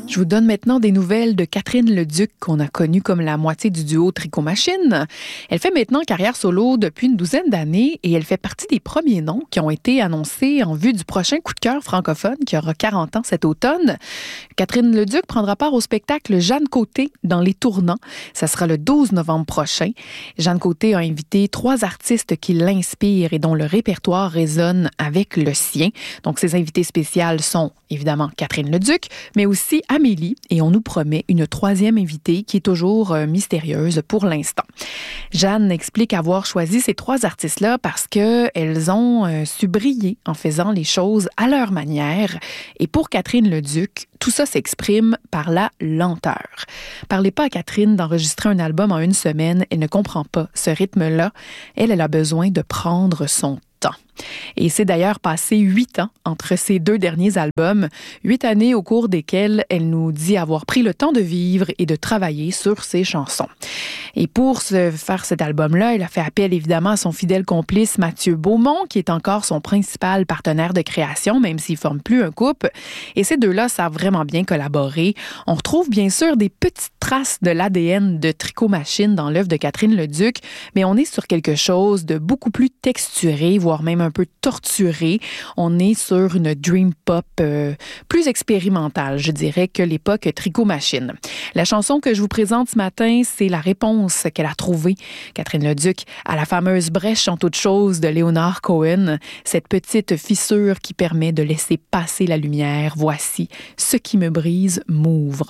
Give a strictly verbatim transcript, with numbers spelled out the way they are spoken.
Je vous donne maintenant des nouvelles de Catherine Leduc, qu'on a connue comme la moitié du duo Tricot Machine. Elle fait maintenant carrière solo depuis une douzaine d'années et elle fait partie des premiers noms qui ont été annoncés en vue du prochain coup de cœur francophone qui aura quarante ans cet automne. Catherine Leduc prendra part au spectacle Jeanne Côté dans Les Tournants. Ça sera le douze novembre prochain. Jeanne Côté a invité trois artistes qui l'inspirent et dont le répertoire résonne avec le sien. Donc, ses invités spéciales sont évidemment Catherine Leduc, mais aussi Amélie, et on nous promet une troisième invitée qui est toujours euh, mystérieuse pour l'instant. Jeanne explique avoir choisi ces trois artistes-là parce qu'elles ont euh, su briller en faisant les choses à leur manière. Et pour Catherine Leduc, tout ça s'exprime par la lenteur. Parlez pas à Catherine d'enregistrer un album en une semaine, elle ne comprend pas ce rythme-là. Elle, elle a besoin de prendre son temps. Et c'est d'ailleurs passé huit ans entre ces deux derniers albums, huit années au cours desquelles elle nous dit avoir pris le temps de vivre et de travailler sur ses chansons. Et pour se faire cet album-là, elle a fait appel évidemment à son fidèle complice Mathieu Beaumont, qui est encore son principal partenaire de création, même s'ils ne forment plus un couple. Et ces deux-là savent vraiment bien collaborer. On retrouve bien sûr des petites traces de l'A D N de Tricot Machine dans l'œuvre de Catherine Leduc, mais on est sur quelque chose de beaucoup plus texturé, voire même un peu torturé. On est sur une dream pop euh, plus expérimentale, je dirais, que l'époque Tricot Machine. La chanson que je vous présente ce matin, c'est la réponse qu'elle a trouvée, Catherine Leduc, à la fameuse brèche en toute chose de Leonard Cohen, cette petite fissure qui permet de laisser passer la lumière. Voici « Ce qui me brise m'ouvre ».